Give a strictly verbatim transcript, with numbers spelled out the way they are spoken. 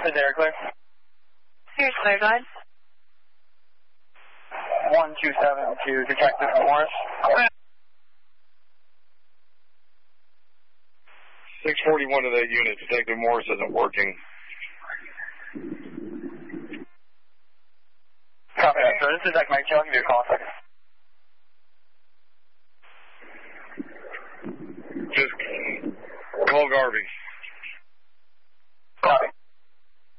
Is there clear? Here's clear, go ahead. one two seven to Detective Morris. six forty-one to that unit. Detective Morris isn't working. Copy that, sir. This is Detective Mike Joe. I'll give you a call in a second. Just call Garvey.